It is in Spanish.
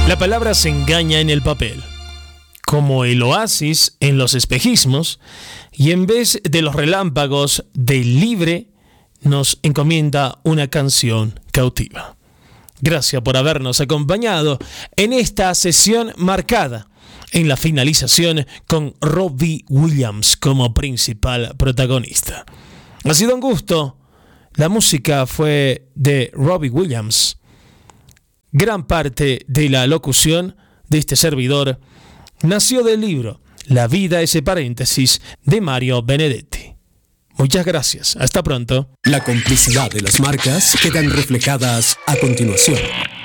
La palabra se engaña en el papel, como el oasis en los espejismos, y en vez de los relámpagos del libre, nos encomienda una canción cautiva. Gracias por habernos acompañado en esta sesión marcada en la finalización con Robbie Williams como principal protagonista. Ha sido un gusto. La música fue de Robbie Williams. Gran parte de la locución de este servidor nació del libro La vida ese paréntesis de Mario Benedetti. Muchas gracias. Hasta pronto. La complicidad de las marcas quedan reflejadas a continuación.